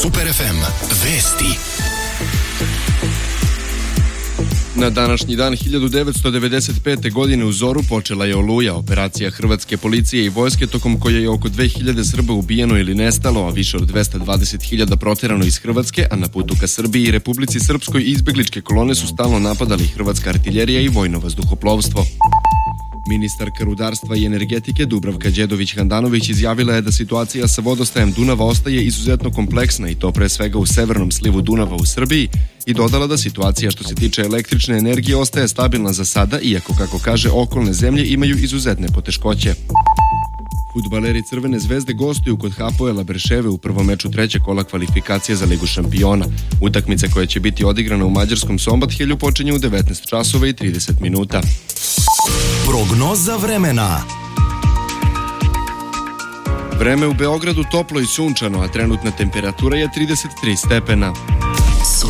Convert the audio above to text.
Super FM. Vesti. Na današnji dan 1995. godine u Zoru počela je Oluja, operacija hrvatske policije i vojske tokom koje je oko 2000 Srba ubijeno ili nestalo, a više od 220.000 proterano iz Hrvatske, a na putu ka Srbiji i Republici Srpskoj izbegličke kolone su stalno napadali hrvatska artiljerija i vojno vazduhoplovstvo. Ministarka rudarstva i energetike Dubravka Đedović-Handanović izjavila je da situacija sa vodostajem Dunava ostaje izuzetno kompleksna i to pre svega u severnom slivu Dunava u Srbiji i dodala da situacija što se tiče električne energije ostaje stabilna za sada, iako, kako kaže, okolne zemlje imaju izuzetne poteškoće. Fudbaleri Crvene zvezde gostuju kod Hapoela Berševe u prvom meču trećeg kola kvalifikacije za Ligu šampiona. Utakmica koja će biti odigrana u mađarskom Sombathelju počinje u 19 časova i 30 minuta. Prognoza vremena. Vreme u Beogradu toplo i sunčano, a trenutna temperatura je 33 stepena.